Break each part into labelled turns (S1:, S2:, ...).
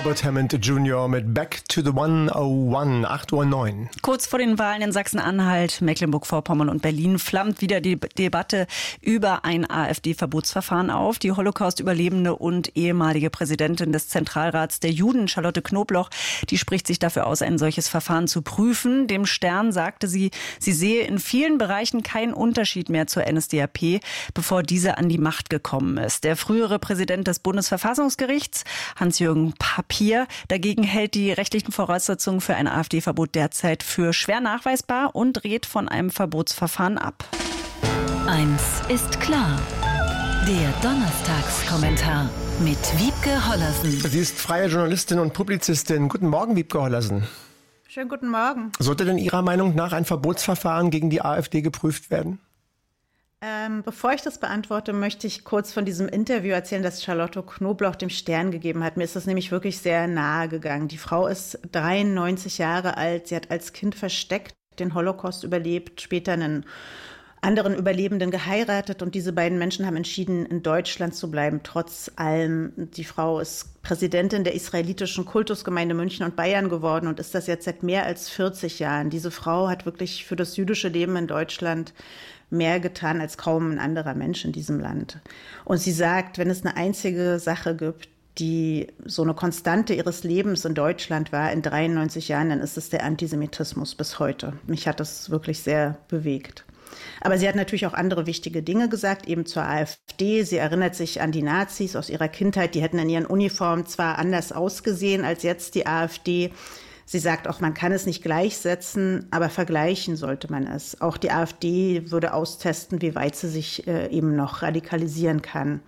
S1: Robert Hammond Jr. mit Back to the 101, 8:09 Uhr.
S2: Kurz vor den Wahlen in Sachsen-Anhalt, Mecklenburg-Vorpommern und Berlin flammt wieder die Debatte über ein AfD-Verbotsverfahren auf. Die Holocaust-Überlebende und ehemalige Präsidentin des Zentralrats der Juden, Charlotte Knobloch, die spricht sich dafür aus, ein solches Verfahren zu prüfen. Dem Stern sagte sie, sie sehe in vielen Bereichen keinen Unterschied mehr zur NSDAP, bevor diese an die Macht gekommen ist. Der frühere Präsident des Bundesverfassungsgerichts, Hans-Jürgen Papier, dagegen hält die rechtlichen Voraussetzungen für ein AfD-Verbot derzeit für schwer nachweisbar und rät von einem Verbotsverfahren ab.
S3: Eins ist klar. Der Donnerstagskommentar mit Wiebke Hollersen.
S1: Sie ist freie Journalistin und Publizistin. Guten Morgen, Wiebke Hollersen.
S4: Schönen guten Morgen.
S1: Sollte denn Ihrer Meinung nach ein Verbotsverfahren gegen die AfD geprüft werden?
S4: Bevor ich das beantworte, möchte ich kurz von diesem Interview erzählen, das Charlotte Knobloch dem Stern gegeben hat. Mir ist das nämlich wirklich sehr nahe gegangen. Die Frau ist 93 Jahre alt. Sie hat als Kind versteckt den Holocaust überlebt, später einen anderen Überlebenden geheiratet und diese beiden Menschen haben entschieden, in Deutschland zu bleiben, trotz allem. Die Frau ist Präsidentin der israelitischen Kultusgemeinde München und Bayern geworden und ist das jetzt seit mehr als 40 Jahren. Diese Frau hat wirklich für das jüdische Leben in Deutschland mehr getan als kaum ein anderer Mensch in diesem Land. Und sie sagt, wenn es eine einzige Sache gibt, die so eine Konstante ihres Lebens in Deutschland war in 93 Jahren, dann ist es der Antisemitismus bis heute. Mich hat das wirklich sehr bewegt. Aber sie hat natürlich auch andere wichtige Dinge gesagt, eben zur AfD. Sie erinnert sich an die Nazis aus ihrer Kindheit. Die hätten in ihren Uniformen zwar anders ausgesehen als jetzt die AfD. Sie sagt auch, man kann es nicht gleichsetzen, aber vergleichen sollte man es. Auch die AfD würde austesten, wie weit sie sich eben noch radikalisieren kann.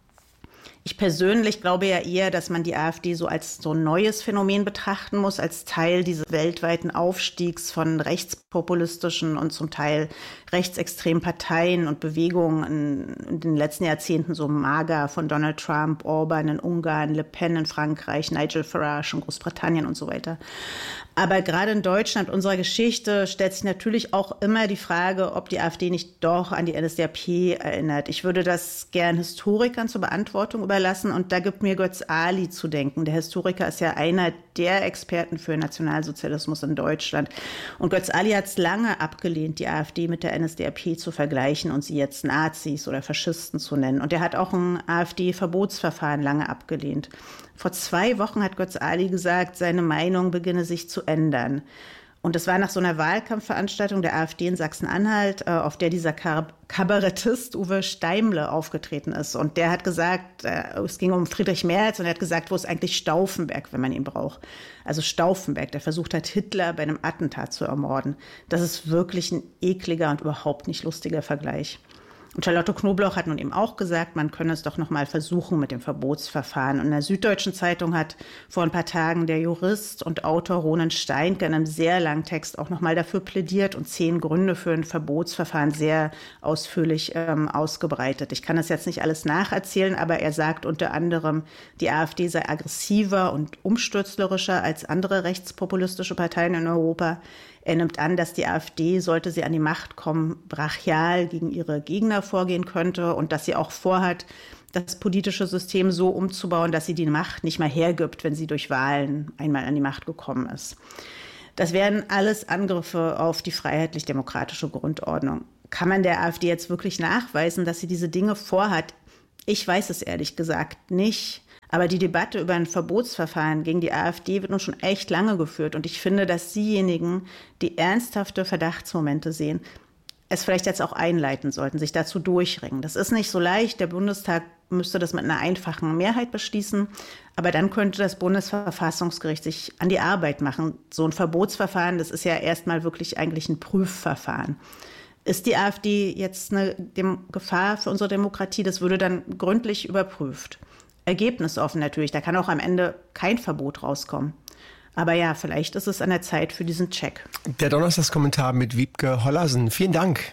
S4: Ich persönlich glaube ja eher, dass man die AfD so als so ein neues Phänomen betrachten muss, als Teil dieses weltweiten Aufstiegs von rechtspopulistischen und zum Teil rechtsextremen Parteien und Bewegungen in den letzten Jahrzehnten, so MAGA von Donald Trump, Orban in Ungarn, Le Pen in Frankreich, Nigel Farage in Großbritannien und so weiter. Aber gerade in Deutschland, unserer Geschichte, stellt sich natürlich auch immer die Frage, ob die AfD nicht doch an die NSDAP erinnert. Ich würde das gern Historikern zur Beantwortung überlassen und da gibt mir Götz Ali zu denken. Der Historiker ist ja einer der Experten für Nationalsozialismus in Deutschland. Und Götz Ali hat es lange abgelehnt, die AfD mit der NSDAP zu vergleichen und sie jetzt Nazis oder Faschisten zu nennen. Und er hat auch ein AfD-Verbotsverfahren lange abgelehnt. Vor 2 Wochen hat Götz Ali gesagt, seine Meinung beginne sich zu ändern. Und das war nach so einer Wahlkampfveranstaltung der AfD in Sachsen-Anhalt, auf der dieser Kabarettist Uwe Steimle aufgetreten ist. Und der hat gesagt, es ging um Friedrich Merz und er hat gesagt, wo ist eigentlich Stauffenberg, wenn man ihn braucht. Also Stauffenberg, der versucht hat, Hitler bei einem Attentat zu ermorden. Das ist wirklich ein ekliger und überhaupt nicht lustiger Vergleich. Und Charlotte Knobloch hat nun eben auch gesagt, man könne es doch noch mal versuchen mit dem Verbotsverfahren. Und in der Süddeutschen Zeitung hat vor ein paar Tagen der Jurist und Autor Ronen Steinke in einem sehr langen Text auch noch mal dafür plädiert und 10 Gründe für ein Verbotsverfahren sehr ausführlich ausgebreitet. Ich kann das jetzt nicht alles nacherzählen, aber er sagt unter anderem, die AfD sei aggressiver und umstürzlerischer als andere rechtspopulistische Parteien in Europa. Er nimmt an, dass die AfD, sollte sie an die Macht kommen, brachial gegen ihre Gegner vorgehen könnte und dass sie auch vorhat, das politische System so umzubauen, dass sie die Macht nicht mehr hergibt, wenn sie durch Wahlen einmal an die Macht gekommen ist. Das wären alles Angriffe auf die freiheitlich-demokratische Grundordnung. Kann man der AfD jetzt wirklich nachweisen, dass sie diese Dinge vorhat? Ich weiß es ehrlich gesagt nicht. Aber die Debatte über ein Verbotsverfahren gegen die AfD wird nun schon echt lange geführt. Und ich finde, dass diejenigen, die ernsthafte Verdachtsmomente sehen, es vielleicht jetzt auch einleiten sollten, sich dazu durchringen. Das ist nicht so leicht. Der Bundestag müsste das mit einer einfachen Mehrheit beschließen. Aber dann könnte das Bundesverfassungsgericht sich an die Arbeit machen. So ein Verbotsverfahren, das ist ja erstmal wirklich eigentlich ein Prüfverfahren. Ist die AfD jetzt eine Gefahr für unsere Demokratie? Das würde dann gründlich überprüft. Ergebnisoffen natürlich, da kann auch am Ende kein Verbot rauskommen. Aber ja, vielleicht ist es an der Zeit für diesen Check.
S1: Der Donnerstagskommentar mit Wiebke Hollersen. Vielen Dank.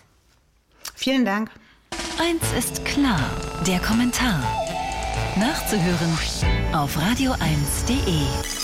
S4: Vielen Dank.
S3: Eins ist klar, der Kommentar. Nachzuhören auf radio1.de.